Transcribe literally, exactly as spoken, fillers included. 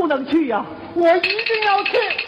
不能去呀、 我一定要去。